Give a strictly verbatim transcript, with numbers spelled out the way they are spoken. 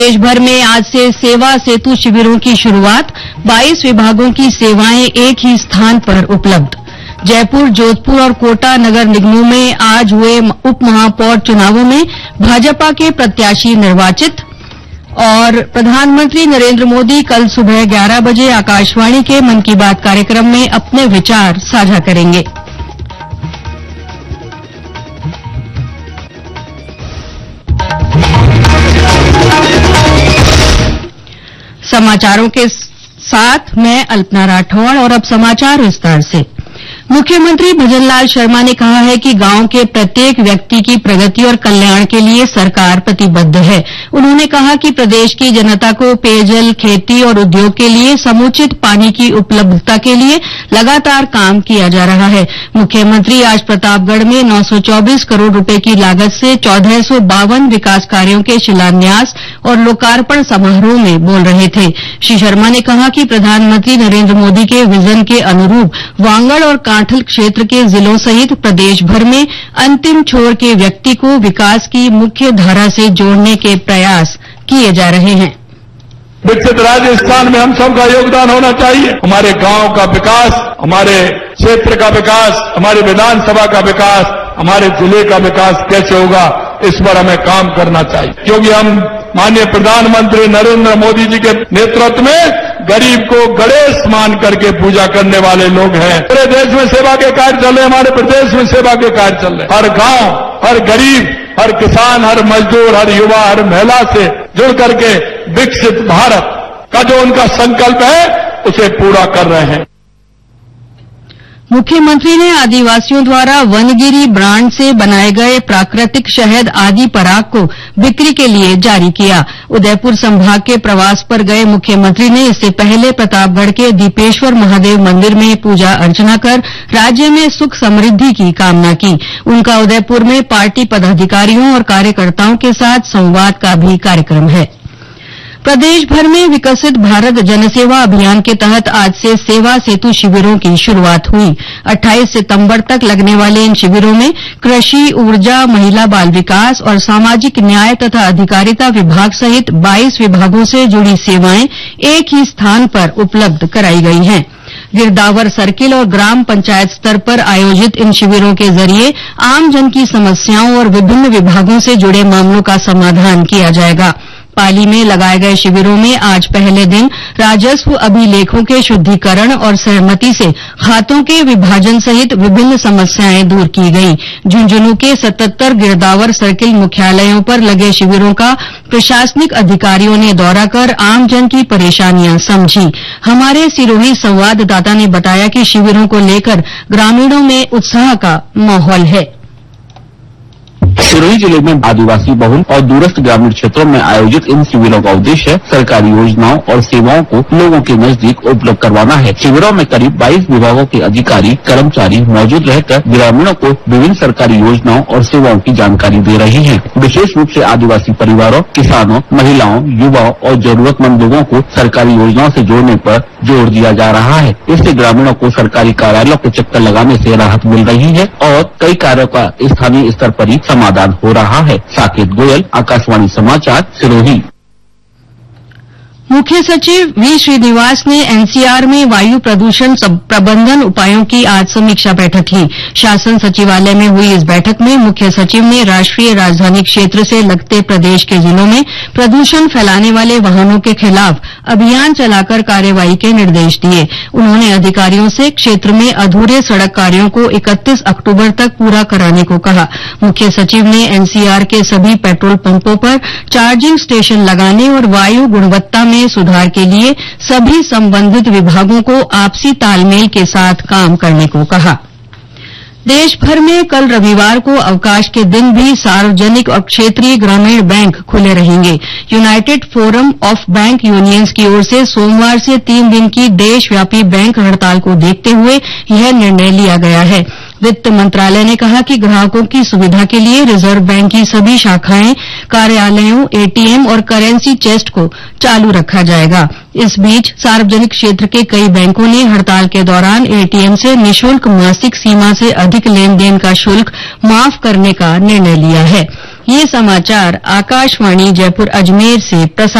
देश भर में आज से सेवा सेतु शिविरों की शुरुआत। बाईस विभागों की सेवाएं एक ही स्थान पर उपलब्ध। जयपुर, जोधपुर और कोटा नगर निगमों में आज हुए उप महापौर चुनावों में भाजपा के प्रत्याशी निर्वाचित। और प्रधानमंत्री नरेंद्र मोदी कल सुबह ग्यारह बजे आकाशवाणी के मन की बात कार्यक्रम में अपने विचार साझा करेंगे। समाचारों के साथ मैं अल्पना राठौड़ और अब समाचार विस्तार से। मुख्यमंत्री भजनलाल शर्मा ने कहा है कि गांव के प्रत्येक व्यक्ति की प्रगति और कल्याण के लिए सरकार प्रतिबद्ध है। उन्होंने कहा कि प्रदेश की जनता को पेयजल, खेती और उद्योग के लिए समुचित पानी की उपलब्धता के लिए लगातार काम किया जा रहा है। मुख्यमंत्री आज प्रतापगढ़ में नौ सौ चौबीस करोड़ रुपए की लागत से चौदह सौ बावन विकास कार्यों के शिलान्यास और लोकार्पण समारोह में बोल रहे थे। श्री शर्मा ने कहा कि प्रधानमंत्री नरेंद्र मोदी के विजन के अनुरूप वांगड़ और कांठल क्षेत्र के जिलों सहित प्रदेश भर में अंतिम छोर के व्यक्ति को विकास की मुख्य धारा से जोड़ने के प्रयास किए जा रहे हैं। विकसित राजस्थान में हम सबका योगदान होना चाहिए। हमारे गांव का विकास, हमारे क्षेत्र का विकास, हमारी विधानसभा का विकास, हमारे जिले का विकास कैसे होगा, इस पर हमें काम करना चाहिए। क्योंकि हम माननीय प्रधानमंत्री नरेंद्र मोदी जी के नेतृत्व में गरीब को गणेश मान करके पूजा करने वाले लोग हैं। पूरे देश में सेवा के कार्य चल रहे, हमारे प्रदेश में सेवा के कार्य चल रहे। हर गांव, हर गरीब, हर किसान, हर मजदूर, हर युवा, हर महिला से जुड़ करके विकसित भारत का जो उनका संकल्प है उसे पूरा कर रहे हैं। मुख्यमंत्री ने आदिवासियों द्वारा वनगिरी ब्रांड से बनाए गए प्राकृतिक शहद आदि पराग को बिक्री के लिए जारी किया। उदयपुर संभाग के प्रवास पर गए मुख्यमंत्री ने इससे पहले प्रतापगढ़ के दीपेश्वर महादेव मंदिर में पूजा अर्चना कर राज्य में सुख समृद्धि की कामना की। उनका उदयपुर में पार्टी पदाधिकारियों और कार्यकर्ताओं के साथ संवाद का भी कार्यक्रम है। प्रदेश भर में विकसित भारत जनसेवा अभियान के तहत आज से सेवा सेतु शिविरों की शुरुआत हुई। अट्ठाईस सितंबर तक लगने वाले इन शिविरों में कृषि, ऊर्जा, महिला बाल विकास और सामाजिक न्याय तथा अधिकारिता विभाग सहित बाईस विभागों से जुड़ी सेवाएं एक ही स्थान पर उपलब्ध कराई गई हैं। गिरदावर सर्किल और ग्राम पंचायत स्तर पर आयोजित इन शिविरों के जरिए आमजन की समस्याओं और विभिन्न विभागों से जुड़े मामलों का समाधान किया जाएगा। पाली में लगाए गए शिविरों में आज पहले दिन राजस्व अभिलेखों के शुद्धिकरण और सहमति से खातों के विभाजन सहित विभिन्न समस्याएं दूर की गई। झुंझुनू के सतहत्तर गिरदावर सर्किल मुख्यालयों पर लगे शिविरों का प्रशासनिक अधिकारियों ने दौरा कर आमजन की परेशानियां समझी। हमारे सिरोही संवाददाता ने बताया कि शिविरों को लेकर ग्रामीणों में उत्साह का माहौल है। सिरोही जिले में आदिवासी बहुल और दूरस्थ ग्रामीण क्षेत्रों में आयोजित इन शिविरों का उद्देश्य सरकारी योजनाओं और सेवाओं को लोगों के नजदीक उपलब्ध करवाना है। शिविरों में करीब बाईस विभागों के अधिकारी, कर्मचारी मौजूद रहकर ग्रामीणों को विभिन्न सरकारी योजनाओं और सेवाओं की जानकारी दे रहे हैं। विशेष रूप से आदिवासी परिवारों, किसानों, महिलाओं, युवाओं और जरूरतमंद लोगों को सरकारी योजनाओं से जोड़ने पर जोर दिया जा रहा है। इससे ग्रामीणों को सरकारी कार्यालयों के चक्कर लगाने से राहत मिल रही है और कई कार्यों का स्थानीय स्तर पर ही समाधान हो रहा है। साकेत गोयल, आकाशवाणी समाचार, सिरोही। मुख्य सचिव वी श्रीनिवास ने एनसीआर में वायु प्रदूषण प्रबंधन उपायों की आज समीक्षा बैठक ली। शासन सचिवालय में हुई इस बैठक में मुख्य सचिव ने राष्ट्रीय राजधानी क्षेत्र से लगते प्रदेश के जिलों में प्रदूषण फैलाने वाले वाहनों के खिलाफ अभियान चलाकर कार्रवाई के निर्देश दिए। उन्होंने अधिकारियों से क्षेत्र में अधूरे सड़क कार्यों को इकतीस अक्टूबर तक पूरा कराने को कहा। मुख्य सचिव ने एनसीआर के सभी पेट्रोल पंपों पर चार्जिंग स्टेशन लगाने और वायु गुणवत्ता में सुधार के लिए सभी संबंधित विभागों को आपसी तालमेल के साथ काम करने को कहा। देश भर में कल रविवार को अवकाश के दिन भी सार्वजनिक और क्षेत्रीय ग्रामीण बैंक खुले रहेंगे। United forum of bank unions की ओर से सोमवार से तीन दिन की देशव्यापी बैंक हड़ताल को देखते हुए यह निर्णय लिया गया है। वित्त मंत्रालय ने कहा कि ग्राहकों की सुविधा के लिए रिजर्व बैंक की सभी शाखाएं, कार्यालयों, एटीएम और करेंसी चेस्ट को चालू रखा जाएगा। इस बीच सार्वजनिक क्षेत्र के कई बैंकों ने हड़ताल के दौरान एटीएम से निःशुल्क मासिक सीमा से अधिक लेन देन का शुल्क माफ करने का निर्णय लिया है। ये समाचार आकाशवाणी जयपुर अजमेर से प्रसारित